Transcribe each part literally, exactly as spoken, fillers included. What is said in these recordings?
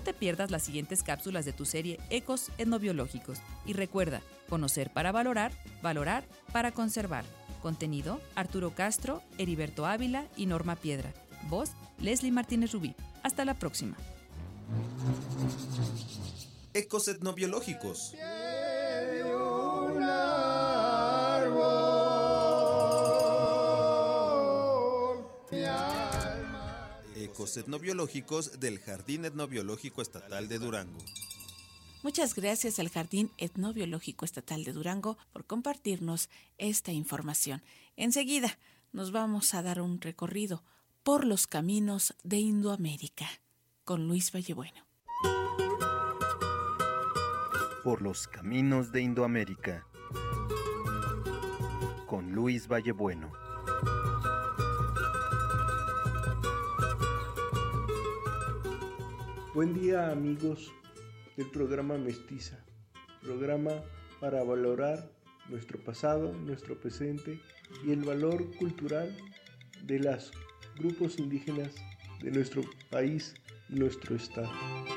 te pierdas las siguientes cápsulas de tu serie Ecos Etnobiológicos. Y recuerda, conocer para valorar, valorar para conservar. Contenido, Arturo Castro, Heriberto Ávila y Norma Piedra. Voz, Leslie Martínez Rubí. Hasta la próxima. Ecos Etnobiológicos. Ecos Etnobiológicos del Jardín Etnobiológico Estatal de Durango. Muchas gracias al Jardín Etnobiológico Estatal de Durango por compartirnos esta información. Enseguida nos vamos a dar un recorrido por los caminos de Indoamérica con Luis Vallebueno. Por los caminos de Indoamérica con Luis Vallebueno. Buen día, amigos del programa Mestiza, programa para valorar nuestro pasado, nuestro presente y el valor cultural de los grupos indígenas de nuestro país y nuestro estado.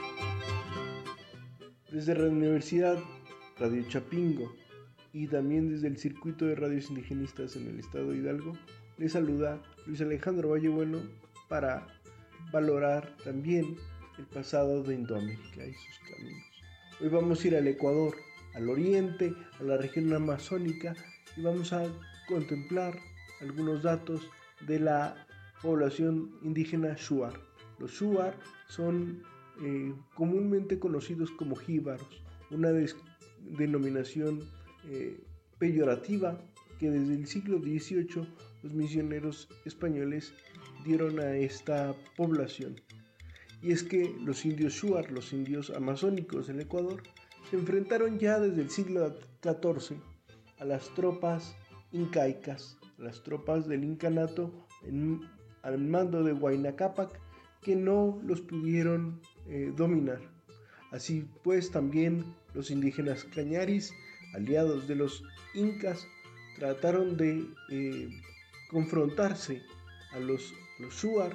Desde la Universidad Radio Chapingo y también desde el Circuito de Radios Indigenistas en el estado de Hidalgo, les saluda Luis Alejandro Vallebueno para valorar también el pasado de Indoamérica y sus caminos. Hoy vamos a ir al Ecuador, al oriente, a la región amazónica, y vamos a contemplar algunos datos de la población indígena Shuar. Los Shuar son eh, comúnmente conocidos como jíbaros, una des- denominación eh, peyorativa que desde el siglo dieciocho los misioneros españoles dieron a esta población. Y es que los indios Shuar, los indios amazónicos del Ecuador, se enfrentaron ya desde el siglo catorce a las tropas incaicas, las tropas del incanato en, al mando de Huayna Cápac, que no los pudieron eh, dominar. Así pues, también los indígenas cañaris, aliados de los incas, trataron de eh, confrontarse a los, los Shuar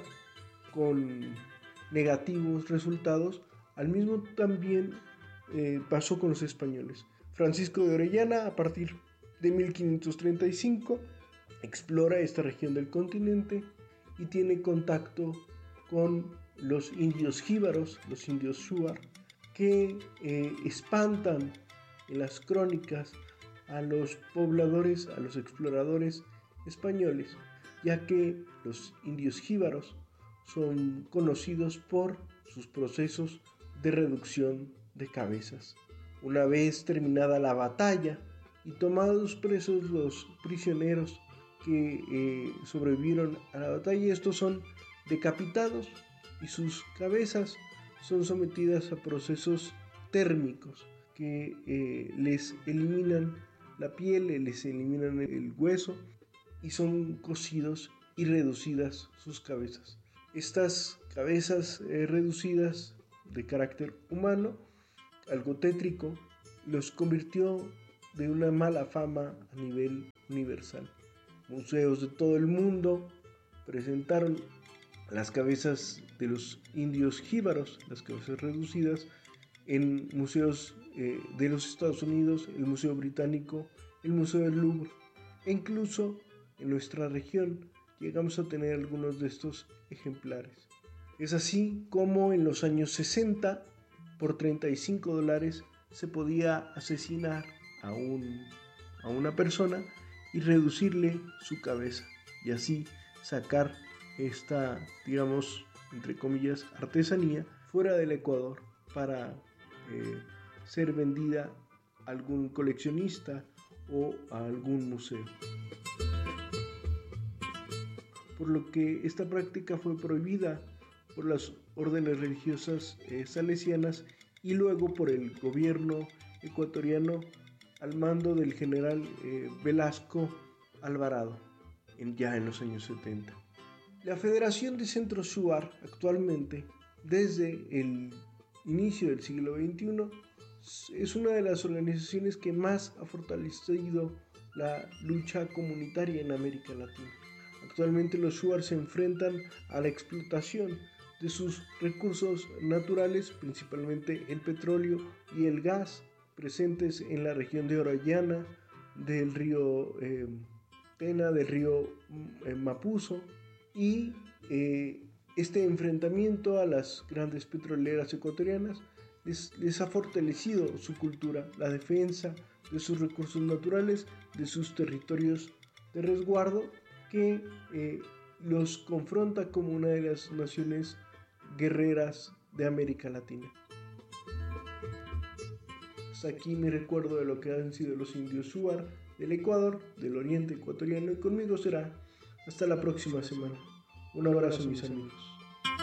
con negativos resultados. Al mismo también eh, pasó con los españoles. Francisco de Orellana, a partir de mil quinientos treinta y cinco, explora esta región del continente y tiene contacto con los indios jíbaros, los indios Shuar, que eh, espantan en las crónicas a los pobladores, a los exploradores españoles, ya que los indios jíbaros son conocidos por sus procesos de reducción de cabezas. Una vez terminada la batalla y tomados presos los prisioneros que eh, sobrevivieron a la batalla, estos son decapitados y sus cabezas son sometidas a procesos térmicos que eh, les eliminan la piel, les eliminan el hueso y son cocidos y reducidas sus cabezas. Estas cabezas eh, reducidas de carácter humano, algo tétrico, los convirtió de una mala fama a nivel universal. Museos de todo el mundo presentaron las cabezas de los indios jíbaros, las cabezas reducidas, en museos eh, de los Estados Unidos, el Museo Británico, el Museo del Louvre, e incluso en nuestra región llegamos a tener algunos de estos ejemplares. Es así como en los años sesenta, por treinta y cinco dólares, se podía asesinar a, un, a una persona y reducirle su cabeza, y así sacar esta, digamos, entre comillas, artesanía fuera del Ecuador para eh, ser vendida a algún coleccionista o a algún museo. Por lo que esta práctica fue prohibida por las órdenes religiosas eh, salesianas y luego por el gobierno ecuatoriano al mando del general eh, Velasco Alvarado, en, ya en los años setenta. La Federación de Centros Shuar actualmente, desde el inicio del siglo veintiuno, es una de las organizaciones que más ha fortalecido la lucha comunitaria en América Latina. Actualmente los Shuar se enfrentan a la explotación de sus recursos naturales, principalmente el petróleo y el gas, presentes en la región de Orellana, del río eh, Tena, del río eh, Mapuzo, y eh, este enfrentamiento a las grandes petroleras ecuatorianas les, les ha fortalecido su cultura, la defensa de sus recursos naturales, de sus territorios de resguardo, que eh, los confronta como una de las naciones guerreras de América Latina. Hasta aquí mi recuerdo de lo que han sido los indios Shuar del Ecuador, del oriente ecuatoriano, y conmigo será hasta la próxima semana. Un abrazo, mis amigos.